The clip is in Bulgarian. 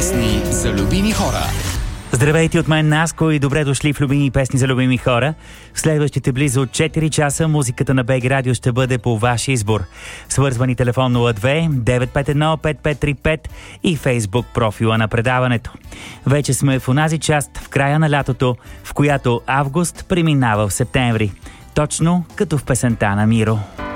Песни за любими хора. Здравейте от мен, Наско, и добре дошли в Любими песни за любими хора. В следващите близо 4 часа музиката на БГ Радио ще бъде по ваш избор. Свързвани телефон 02 951 5535 и Фейсбук профила на предаването. Вече сме в онази част в края на лятото, в която август преминава в септември. Точно като в песента на Миро.